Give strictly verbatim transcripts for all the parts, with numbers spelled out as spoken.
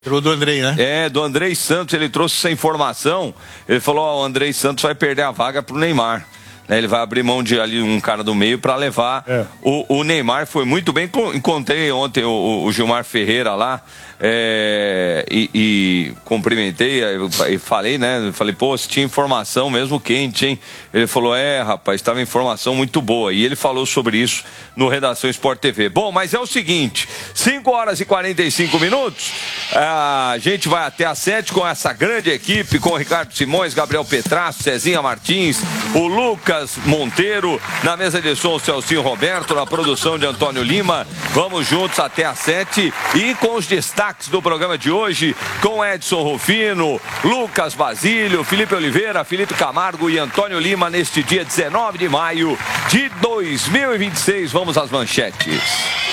Do Andrei, né? É, do Andrei Santos, ele trouxe essa informação. Ele falou, ó, o Andrei Santos vai perder a vaga pro Neymar. Ele vai abrir mão de ali um cara do meio para levar. É. O, o Neymar foi muito bem. Encontrei ontem o, o Gilmar Ferreira lá é, e, e cumprimentei e falei, né? Falei, pô, se tinha informação mesmo quente, hein? Ele falou, é, rapaz, estava informação muito boa. E ele falou sobre isso no Redação Sport T V. Bom, mas é o seguinte, cinco horas e quarenta e cinco minutos. A gente vai até às sete com essa grande equipe, com o Ricardo Simões, Gabriel Petrasso, Cezinha Martins, o Lucas Monteiro, na mesa de som, o Celcinho Roberto, na produção de Antônio Lima. Vamos juntos até às sete e com os destaques do programa de hoje, com Edson Rufino, Lucas Basílio, Felipe Oliveira, Felipe Camargo e Antônio Lima neste dia dezenove de maio de dois mil e vinte e seis. Vamos às manchetes.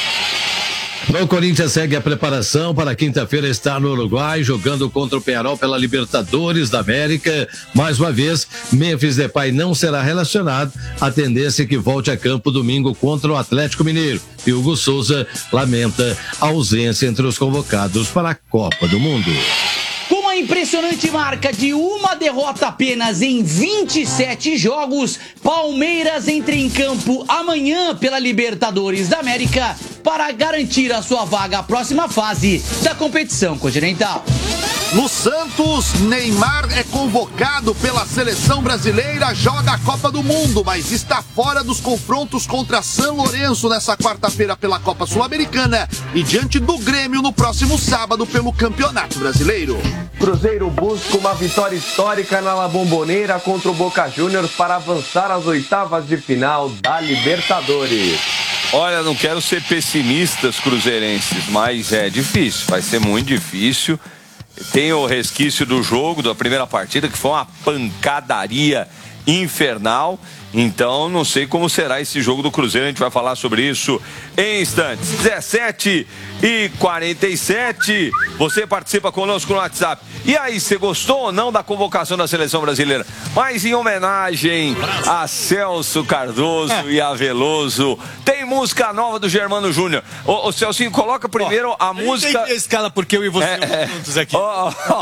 O Corinthians segue a preparação para quinta-feira estar no Uruguai, jogando contra o Peñarol pela Libertadores da América. Mais uma vez, Memphis Depay não será relacionado. A tendência é que volte a campo domingo contra o Atlético Mineiro. E Hugo Souza lamenta a ausência entre os convocados para a Copa do Mundo. Com a impressionante marca de uma derrota apenas em vinte e sete jogos, Palmeiras entra em campo amanhã pela Libertadores da América para garantir a sua vaga à próxima fase da competição continental. No Santos, Neymar é convocado pela seleção brasileira, joga a Copa do Mundo, mas está fora dos confrontos contra São Lourenço nessa quarta-feira pela Copa Sul-Americana e diante do Grêmio no próximo sábado pelo Campeonato Brasileiro. Cruzeiro busca uma vitória histórica na La Bombonera contra o Boca Juniors para avançar às oitavas de final da Libertadores. Olha, não quero ser pessimistas, cruzeirenses, mas é difícil, vai ser muito difícil. Tem o resquício do jogo, da primeira partida, que foi uma pancadaria infernal. Então, não sei como será esse jogo do Cruzeiro. A gente vai falar sobre isso em instantes. dezessete e quarenta e sete. Você participa conosco no WhatsApp. E aí, você gostou ou não da convocação da seleção brasileira? Mas em homenagem a Celso Cardoso é. e a Veloso, tem música nova do Germano Júnior. Ô, ô Celcinho, coloca primeiro oh, a música. A escala porque eu e você é, juntos aqui. Ó, ó,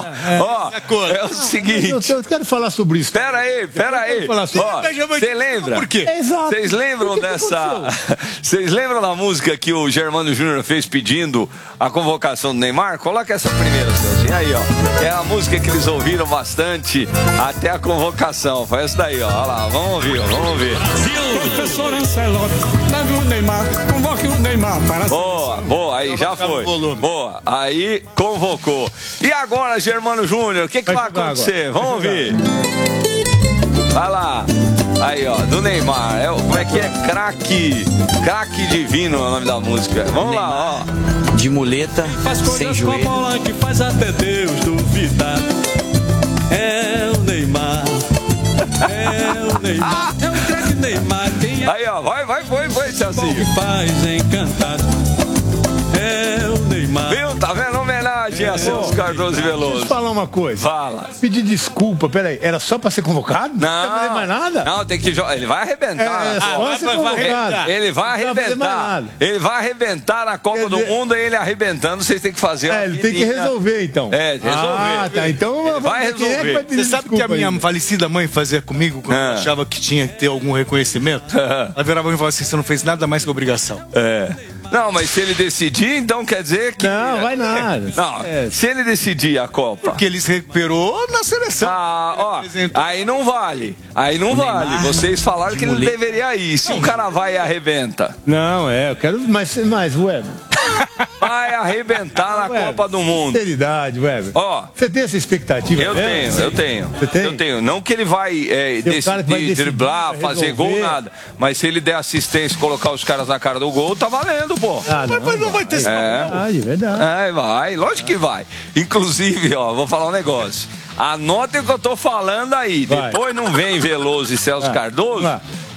ó. É o seguinte. Eu, eu quero falar sobre isso. Pera aí, pera aí. Você lembra? Por quê? Exato. Vocês lembram dessa. Vocês lembram da música que o Germano Júnior fez pedindo a convocação do Neymar? Coloca essa primeira, Celcinho. Aí, ó. É a música que eles ouviram bastante até a convocação. Foi essa daí, ó. Olha lá, vamos ouvir, vamos ouvir. Professor Ancelotti, leve o Neymar, convoque o Neymar para a Boa, boa, aí já foi. Boa, aí convocou. E agora, Germano Júnior, o que, que vai acontecer? Vamos ouvir. Vai lá. Aí, ó, do Neymar. É, como é que é? Craque. Craque divino é o nome da música. Vamos Neymar. Lá, ó. De muleta, sem joelho. Com a bola que faz até Deus duvidar. É o Neymar. É o Neymar. É o craque Neymar. Quem é? Aí, ó, vai, vai, foi, foi, Celcinho. Que faz encantar. É o Neymar. Viu? Tá vendo? Homenagem a Celso Cardoso e Veloso. Deixa eu falar uma coisa. Fala. Pedir desculpa, peraí. Era só pra ser convocado? Não. Não vai fazer mais nada? Não, tem que jogar. Ele vai arrebentar. É, é só ah, ser vai, convocado. Ele vai arrebentar. Ele vai arrebentar na Copa Quer do dizer... Mundo e ele arrebentando, vocês têm que fazer. É, ele tem que resolver, então. É, resolver. Ah, tá. Então ele vai resolver. Vai Você sabe o que a minha aí. falecida mãe fazia comigo quando ah. eu achava que tinha que ter algum reconhecimento? Ah. Ela virava e falava assim: você não fez nada mais que obrigação. É. Não, mas se ele decidir, então quer dizer que... Não, vai nada. Não, é. Se ele decidir a Copa... Porque ele se recuperou na seleção. Ah, ó, aí não vale. Aí não vale. Neymar, Vocês falaram que ele não deveria ir. Se não, o cara vai e arrebenta. Não, é, eu quero mais, mais Weber. Vai arrebentar na Weber, Copa do Mundo. Sinceridade, Weber. Ó, você tem essa expectativa? Eu mesmo? tenho, eu tenho. Você tem? Eu tenho. Não que ele vai, é, decidir, vai decidir, driblar, fazer gol, nada. Mas se ele der assistência e colocar os caras na cara do gol, tá valendo, pô. Ah, não, mas não vai ter é. verdade, verdade. É, vai, lógico que vai. Inclusive, ó, vou falar um negócio. Anotem o que eu tô falando aí. Vai. Depois não vem Veloso e Celso vai. Cardoso. Vai.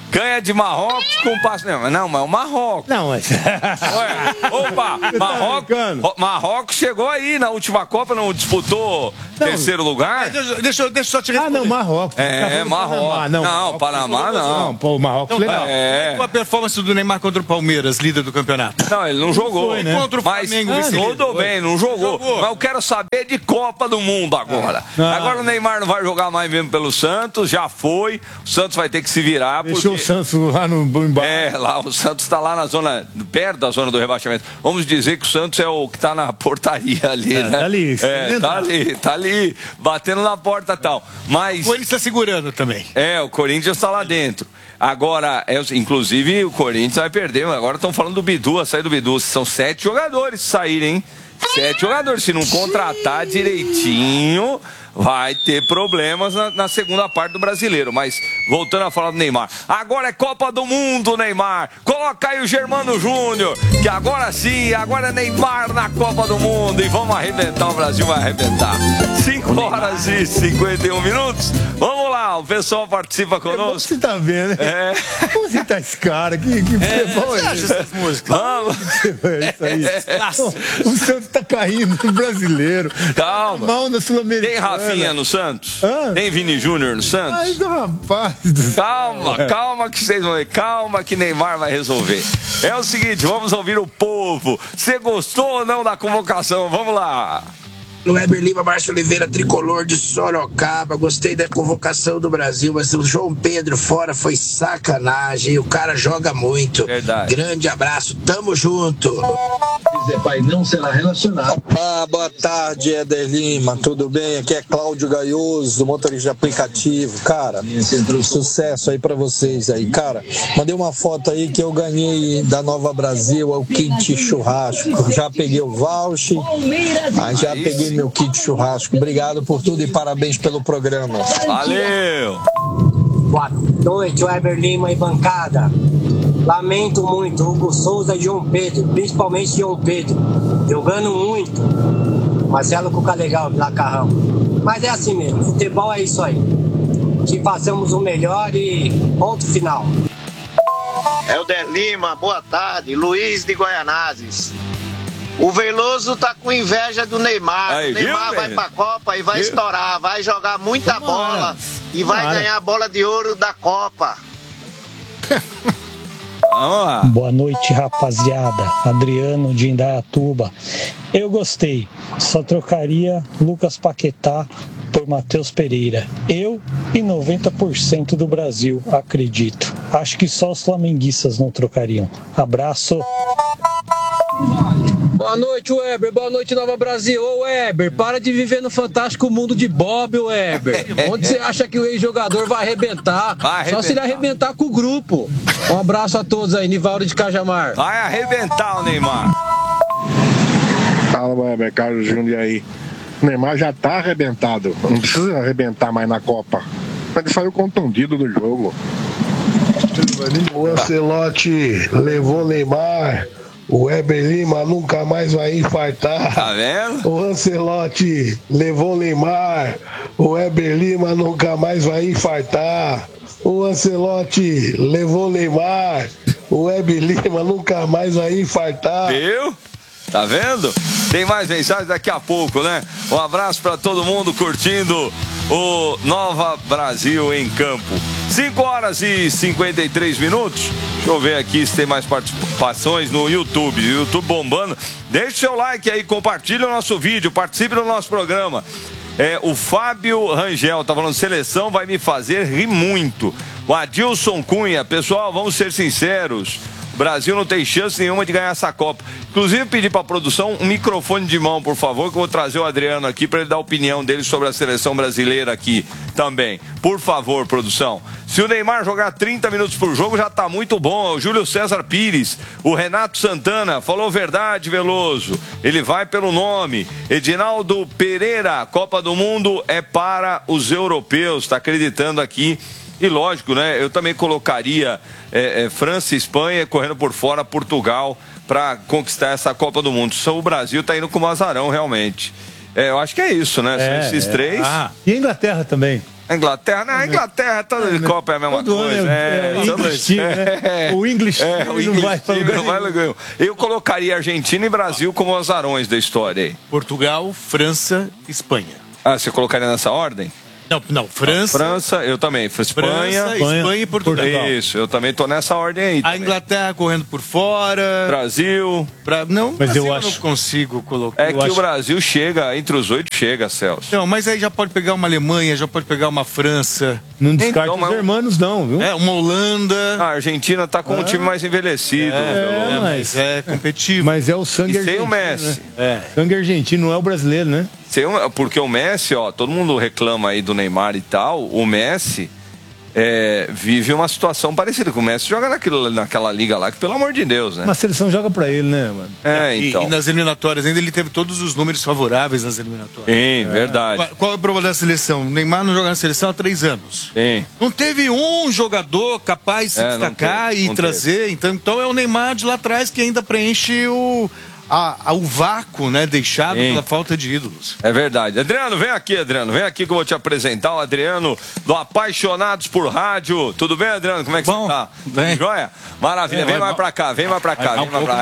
Ganha de Marrocos com passe. Não, não, mas é o Marrocos. Não, mas. Ué, opa, Marrocos, Marrocos chegou aí na última Copa, não disputou não. terceiro lugar? Deixa, deixa, deixa eu só te responder. Ah, não, Marrocos. É, Marrocos. Panamá, não, não, Panamá não. Não, pô, o Marrocos então, legal. É. Qual a performance do Neymar contra o Palmeiras, líder do campeonato? Não, ele não jogou. Foi, né? Contra o Flamengo, mas, ah, tudo bem, não jogou. jogou. Mas eu quero saber de Copa do Mundo agora. Ah. Agora o Neymar não vai jogar mais mesmo pelo Santos, já foi. O Santos vai ter que se virar. Deixou porque... o Santos lá no embaixo. É, lá, o Santos está lá na zona, perto da zona do rebaixamento. Vamos dizer que o Santos é o que está na portaria ali, é, né? Tá ali. É, tá ali, tá ali, batendo na porta e tal. Mas... O Corinthians está segurando também. É, o Corinthians está lá dentro. Agora, é, inclusive, o Corinthians vai perder. Agora estão falando do Bidu, a sair do Bidu. São sete jogadores saírem, hein? Sete jogadores. Se não contratar direitinho, vai ter problemas na, na segunda parte do Brasileiro. Mas, voltando a falar do Neymar. Agora é Copa do Mundo, Neymar. Coloca aí o Germano Júnior, que agora sim, agora é Neymar na Copa do Mundo. E vamos arrebentar, o Brasil vai arrebentar. cinco horas e cinquenta e um minutos. Vamos lá, o pessoal participa conosco. Você tá vendo, né? É. Como você tá esse cara? Que, que é, futebol é esse? Essas músicas. Vamos. É isso aí. É. O Santos tá caindo no brasileiro. Calma. Mal na Sul-Americana. Tem Rafinha no Santos? Hã? Tem Vini Júnior no Santos? Ai, rapaz. Calma, calma que vocês vão ver. Calma que Neymar vai resolver. É o seguinte, vamos ouvir o povo. Você gostou ou não da convocação? Vamos lá. Weber Lima, Márcio Oliveira, tricolor de Sorocaba. Gostei da convocação do Brasil, mas o João Pedro fora foi sacanagem. O cara joga muito. Verdade. Grande abraço, tamo junto. Pai não será relacionado. Ah, boa tarde, Éder Lima. Tudo bem? Aqui é Cláudio Gaioso, motorista de aplicativo. Cara, sucesso aí pra vocês aí. Cara, mandei uma foto aí que eu ganhei da Nova Brasil, é o kit churrasco. Já peguei o voucher, aí já peguei meu kit churrasco. Obrigado por tudo e parabéns pelo programa. Valeu! Boa noite, Weber Lima e bancada. Lamento muito, Hugo Souza e João Pedro, principalmente João Pedro, jogando muito. Marcelo Cuca legal, Lacarrão. Mas é assim mesmo, futebol é isso aí. Que façamos o melhor e ponto final. Helder Lima, boa tarde. Luiz de Goianazes. O Veloso tá com inveja do Neymar. Aí, o Neymar viu, vai pra Copa e vai viu? estourar, vai jogar muita Tomara. bola e vai Tomara. ganhar a bola de ouro da Copa. Vamos lá. Boa noite, rapaziada. Adriano de Indaiatuba. Eu gostei. Só trocaria Lucas Paquetá por Matheus Pereira. Eu e noventa por cento do Brasil, acredito. Acho que só os flamenguistas não trocariam. Abraço. Boa noite, Weber. Boa noite, Nova Brasil. Ô, Weber, para de viver no fantástico mundo de Bob, Weber. Onde você acha que o ex-jogador vai arrebentar? Vai arrebentar. Só se ele arrebentar com o grupo. Um abraço a todos aí, Nivaldo de Cajamar. Vai arrebentar o Neymar. Fala, Weber, Carlos Júnior aí. O Neymar já tá arrebentado. Não precisa arrebentar mais na Copa. Ele saiu contundido do jogo. O Ancelotti levou o Neymar. O Weber Lima nunca mais vai infartar. Tá vendo? O Ancelotti levou o Neymar. O Weber Lima nunca mais vai infartar. O Ancelotti levou o Neymar. O Weber Lima nunca mais vai infartar. Viu? Tá vendo? Tem mais mensagens daqui a pouco, né? Um abraço pra todo mundo curtindo o Nova Brasil em Campo. cinco horas e cinquenta e três minutos. Deixa eu ver aqui se tem mais participações no YouTube. YouTube bombando. Deixe seu like aí, compartilhe o nosso vídeo, participe do nosso programa. É, o Fábio Rangel tá falando, seleção vai me fazer rir muito. O Adilson Cunha, pessoal, vamos ser sinceros. O Brasil não tem chance nenhuma de ganhar essa Copa. Inclusive, pedir para a produção um microfone de mão, por favor, que eu vou trazer o Adriano aqui para ele dar a opinião dele sobre a seleção brasileira aqui também. Por favor, produção. Se o Neymar jogar trinta minutos por jogo, já está muito bom. O Júlio César Pires, o Renato Santana, falou verdade, Veloso. Ele vai pelo nome. Edinaldo Pereira, Copa do Mundo é para os europeus. Está acreditando aqui. E lógico, né? Eu também colocaria é, é, França e Espanha correndo por fora, Portugal, para conquistar essa Copa do Mundo. Só o Brasil tá indo com o azarão, realmente. É, eu acho que é isso, né? É, São esses é. três. Ah, e a Inglaterra também. A Inglaterra, não, a Inglaterra, toda de Copa é a mesma coisa. É, é, o English team, né? O English é, team o não vai time não vai lugar nenhum. Eu colocaria Argentina e Brasil como azarões da história aí. Portugal, França, Espanha. Ah, você colocaria nessa ordem? Não, não, França. França, eu também. Espanha, França, Espanha e Portugal. Isso, eu também tô nessa ordem aí. A também. Inglaterra correndo por fora. Brasil. Pra, não, mas Brasil eu, eu acho... não consigo colocar. É que acho... o Brasil chega, entre os oito chega, Celso. Não, mas aí já pode pegar uma Alemanha, já pode pegar uma França. Não descarta então, os mas... hermanos, não, viu? É, uma Holanda. A Argentina tá com é. um time mais envelhecido. É, é mas é competitivo. Mas é o sangue e argentino. sem o Messi. Né? É. Sangue argentino, não é o brasileiro, né? Porque o Messi, ó, todo mundo reclama aí do Neymar e tal, o Messi é, vive uma situação parecida com o Messi, joga naquilo, naquela liga lá, que pelo amor de Deus, né? Uma seleção joga pra ele, né, mano? É, e, então. E nas eliminatórias ainda ele teve todos os números favoráveis nas eliminatórias. Sim, é. verdade. Qual, qual é o problema da seleção? O Neymar não joga na seleção há três anos. Sim. Não teve um jogador capaz de se é, destacar teve, e trazer, então, então é o Neymar de lá atrás que ainda preenche o... A, a, o vácuo, né, deixado Sim. pela falta de ídolos. É verdade. Adriano, vem aqui, Adriano. Vem aqui que eu vou te apresentar o Adriano do Apaixonados por Rádio. Tudo bem, Adriano? Como é que Bom, você tá? Bem. Joia? Maravilha. É, vem vai, mais vai, pra cá, vem mais pra cá. Vem um mais pra cá.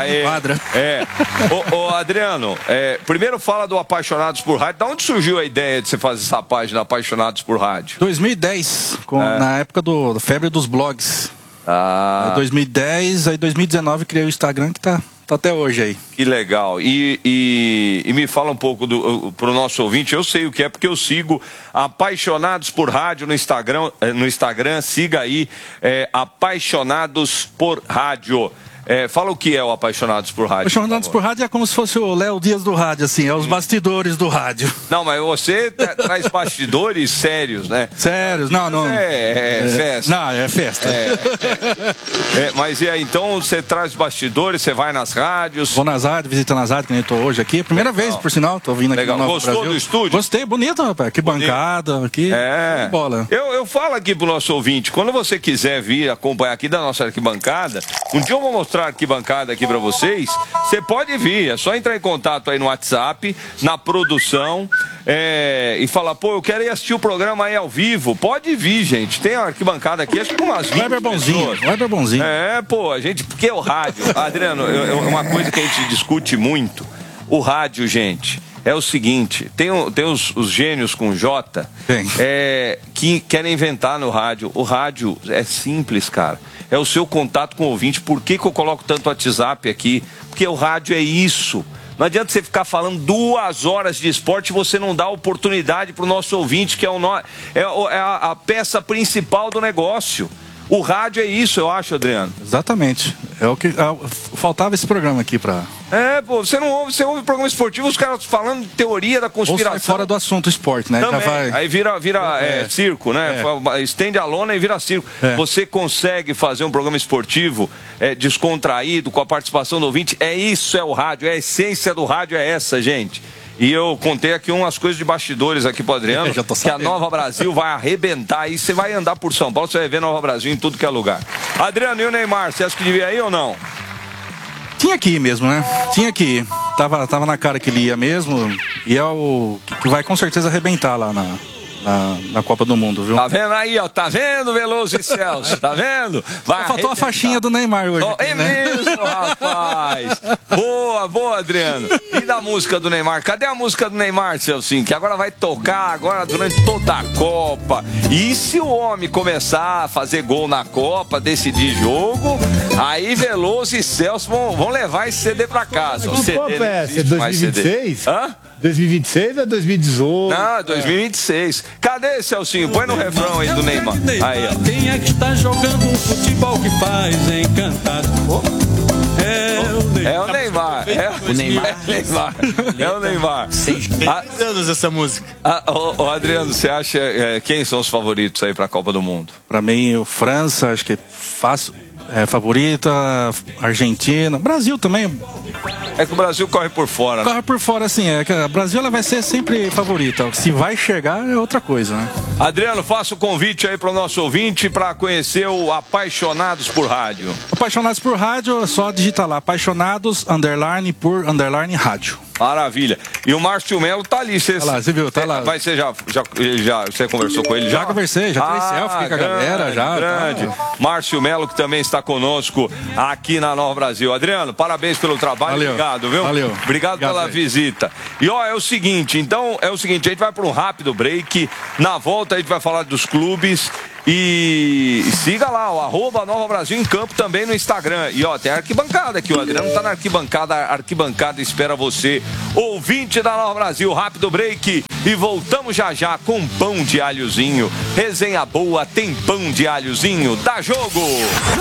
É. Ô, ô, Adriano, é, primeiro fala do Apaixonados por Rádio. Da onde surgiu a ideia de você fazer essa página Apaixonados por Rádio? dois mil e dez, com, é. na época do, do febre dos blogs. Ah. dois mil e dez, aí dois mil e dezenove criei o Instagram que tá... Tá até hoje aí. Que legal. E, e, e me fala um pouco do, pro nosso ouvinte, eu sei o que é, porque eu sigo Apaixonados por Rádio no Instagram, no Instagram, siga aí, é, Apaixonados por Rádio. É, fala o que é o Apaixonados por Rádio. Apaixonados por, por Rádio é como se fosse o Léo Dias do rádio, assim, é os bastidores do rádio. Não, mas você traz bastidores sérios, né? Sérios, não, não. É, é festa. Não, é festa. É, é, é, mas e aí, então você traz bastidores, você vai nas rádios? Vou nas rádios, visitando as rádios, que nem tô hoje aqui. Primeira Legal. vez, por sinal, tô vindo aqui Legal. no Nova Gostou Brasil. do estúdio? Gostei, bonito, rapaz. Que bonito. Bancada, aqui. É. Bola. Eu, eu falo aqui pro nosso ouvinte, quando você quiser vir acompanhar aqui da nossa arquibancada, um dia eu vou mostrar a arquibancada aqui pra vocês, você pode vir, é só entrar em contato aí no WhatsApp, na produção, é, e falar, pô, eu quero ir assistir o programa aí ao vivo. Pode vir, gente, tem a arquibancada aqui, acho que umas vinte Weber bonzinho, Weber bonzinho. É, pô, a gente, porque é o rádio, Adriano, é uma coisa que a gente discute muito, o rádio, gente, é o seguinte, tem, tem os, os gênios com J é, que querem inventar no rádio. O rádio é simples, cara. É o seu contato com o ouvinte. Por que que eu coloco tanto WhatsApp aqui? Porque o rádio é isso. Não adianta você ficar falando duas horas de esporte e você não dá oportunidade para o nosso ouvinte, que é, o no... é, é a, a peça principal do negócio. O rádio é isso, eu acho, Adriano. Exatamente. É o que é, faltava esse programa aqui para. É, pô, você não ouve, você ouve programa esportivo, os caras falando de teoria da conspiração. Ou sai fora do assunto esporte, né? Também. Já vai... Aí vira, vira é, é, circo, né? É. Estende a lona e vira circo. É. Você consegue fazer um programa esportivo é, descontraído, com a participação do ouvinte. É isso, é o rádio. É a essência do rádio, é essa, gente. E eu contei aqui umas coisas de bastidores aqui pro Adriano, que a Nova Brasil vai arrebentar aí. Você vai andar por São Paulo, você vai ver Nova Brasil em tudo que é lugar. Adriano, e o Neymar, você acha que devia ir ou não? Tinha que ir mesmo, né? Tinha que ir. Tava, tava na cara que ele ia mesmo. E é o que vai com certeza arrebentar lá na... Na, na Copa do Mundo, viu? Tá vendo aí, ó? Tá vendo, Veloso e Celso? Tá vendo? Vai Só faltou a faixinha do Neymar hoje. Oh, aqui, é né? mesmo, rapaz. Boa, boa, Adriano. E da música do Neymar? Cadê a música do Neymar, Celcinho? Que agora vai tocar agora durante toda a Copa. E se o homem começar a fazer gol na Copa, decidir jogo, aí Veloso e Celso vão, vão levar esse C D pra casa. Mas que Copa é essa? É dois mil e vinte e seis? Hã? dois mil e vinte e seis ou dois mil e dezoito? Não, dois mil e vinte e seis. Cadê, Celcinho? Põe no refrão aí do Neymar. Aí, ó. Quem é que está jogando o futebol que faz encantado? É o Neymar. É o Neymar. É o Neymar. É o Neymar. É o Neymar. Seis anos essa música. Ah, ô, ô, Adriano, você acha é, quem são os favoritos aí pra Copa do Mundo? Pra mim, o França, acho que é fácil. É, favorita, Argentina, Brasil também. É que o Brasil corre por fora, né? Corre por fora, assim, é que a Brasil ela vai ser sempre favorita. Se vai chegar é outra coisa, né? Adriano, faça o convite aí para o nosso ouvinte para conhecer o Apaixonados por Rádio. Apaixonados por Rádio, é só digitar lá, apaixonados, underline, por, underline, rádio. Maravilha. E o Márcio Melo tá ali. Cê, tá lá, você viu? Tá lá. Mas você já, já, já você conversou com ele já? Já conversei, já tirei ah, selfie com a galera, já. Grande. Tá. Márcio Melo, que também está conosco aqui na Nova Brasil. Adriano, parabéns pelo trabalho. Valeu. Obrigado, viu? Valeu. Obrigado, Obrigado pela aí. visita. E ó, é o seguinte, então, é o seguinte, a gente vai para um rápido break. Na volta a gente vai falar dos clubes. E siga lá, o arroba Nova Brasil em Campo também no Instagram. E ó, tem a arquibancada aqui, o Adriano tá na arquibancada, a arquibancada espera você, ouvinte da Nova Brasil. Rápido break e voltamos já já com pão de alhozinho. Resenha boa, tem pão de alhozinho, dá jogo!